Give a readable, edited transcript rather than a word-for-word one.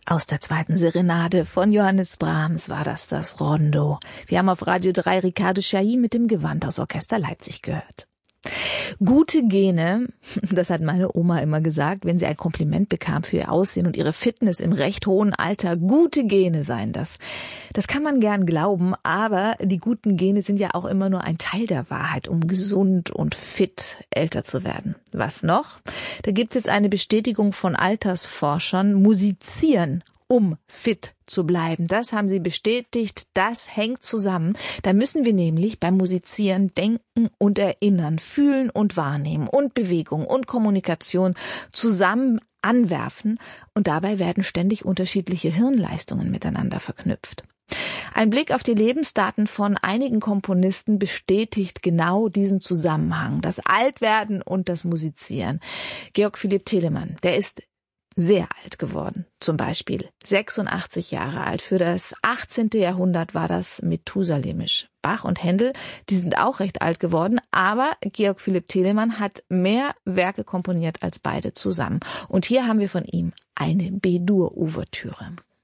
Aus der zweiten Serenade von Johannes Brahms war das Rondo. Wir haben auf Radio 3 Ricardo Chailly mit dem Gewandhausorchester Leipzig gehört. Gute Gene, das hat meine Oma immer gesagt, wenn sie ein Kompliment bekam für ihr Aussehen und ihre Fitness im recht hohen Alter. Gute Gene seien das. Das kann man gern glauben, aber die guten Gene sind ja auch immer nur ein Teil der Wahrheit, um gesund und fit älter zu werden. Was noch? Da gibt's jetzt eine Bestätigung von Altersforschern. Musizieren, um fit zu bleiben. Das haben sie bestätigt, das hängt zusammen. Da müssen wir nämlich beim Musizieren denken und erinnern, fühlen und wahrnehmen und Bewegung und Kommunikation zusammen anwerfen und dabei werden ständig unterschiedliche Hirnleistungen miteinander verknüpft. Ein Blick auf die Lebensdaten von einigen Komponisten bestätigt genau diesen Zusammenhang, das Altwerden und das Musizieren. Georg Philipp Telemann, der ist sehr alt geworden, zum Beispiel 86 Jahre alt. Für das 18. Jahrhundert war das methusalemisch. Bach und Händel, die sind auch recht alt geworden, aber Georg Philipp Telemann hat mehr Werke komponiert als beide zusammen. Und hier haben wir von ihm eine B-Dur-Ouvertüre.